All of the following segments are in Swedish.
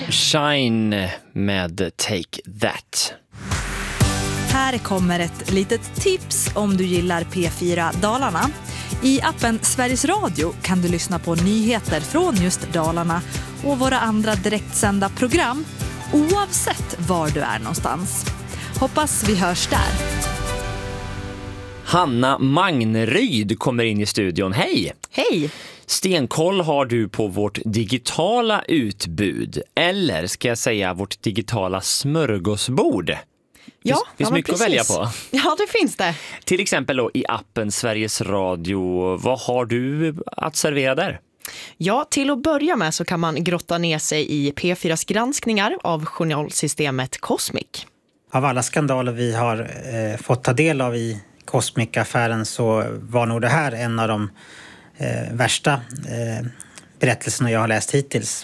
Shine med Take That. Här kommer ett litet tips om du gillar P4 Dalarna. I appen Sveriges Radio kan du lyssna på nyheter från just Dalarna och våra andra direktsända program oavsett var du är någonstans. Hoppas vi hörs där. Hanna Magneryd kommer in i studion. Hej! Hej! Stenkoll har du på vårt digitala utbud, eller ska jag säga vårt digitala smörgåsbord? Ja, finns mycket precis. att välja på. Ja, det finns det. Till exempel då i appen Sveriges Radio. Vad har du att servera där? Ja, till att börja med så kan man grotta ner sig i P4s granskningar av journalsystemet Cosmic. Av alla skandaler vi har fått ta del av i Cosmic-affären så var nog det här en av de värsta berättelserna jag har läst hittills.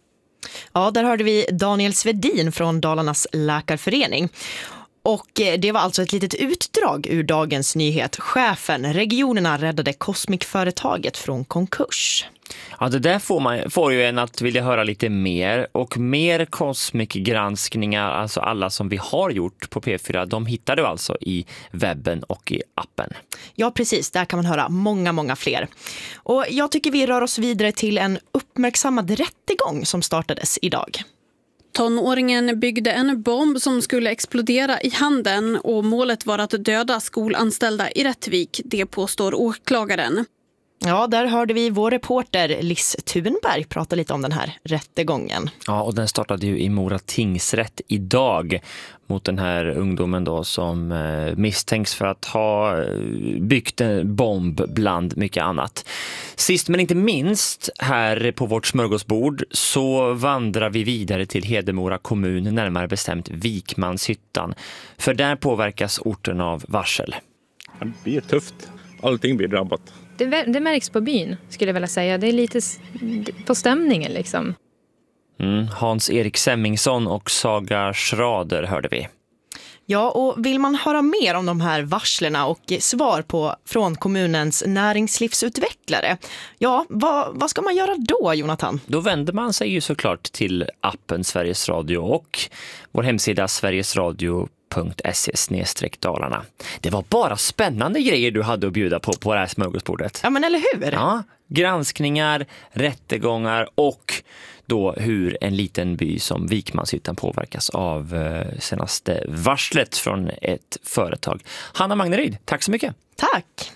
Ja, där hörde vi Daniel Svedin från Dalarnas läkarförening. Och det var alltså ett litet utdrag ur dagens nyhet. Chefen, regionerna räddade Cosmic-företaget från konkurs. Ja, det där får ju en att vilja höra lite mer. Och mer Cosmic-granskningar, alltså alla som vi har gjort på P4, de hittar du alltså i webben och i appen. Ja, precis. Där kan man höra många fler. Och jag tycker vi rör oss vidare till en uppmärksammad rättegång som startades idag. Tonåringen byggde en bomb som skulle explodera i handen och målet var att döda skolanställda i Rättvik, det påstår åklagaren. Ja, där hörde vi vår reporter Liss Thunberg prata lite om den här rättegången. Ja, och den startade ju i Mora tingsrätt idag mot den här ungdomen då som misstänks för att ha byggt en bomb bland mycket annat. Sist men inte minst här på vårt smörgåsbord så vandrar vi vidare till Hedemora kommun, närmare bestämt Vikmanshyttan. För där påverkas orten av varsel. Det blir tufft. Allting blir drabbat. Det märks på byn, skulle jag vilja säga. Det är lite på stämningen liksom. Hans-Erik Semmingsson och Saga Schrader hörde vi. Ja, och vill man höra mer om de här varslerna och svar från kommunens näringslivsutvecklare, ja, vad ska man göra då, Jonathan? Då vänder man sig ju såklart till appen Sveriges Radio och vår hemsida sverigesradio.se/Dalarna. Det var bara spännande grejer du hade att bjuda på det här smörgåsbordet. Ja, men eller hur? Ja, granskningar, rättegångar och då hur en liten by som Vikmanshyttan påverkas av senaste varslet från ett företag. Hanna Magneryd, tack så mycket. Tack!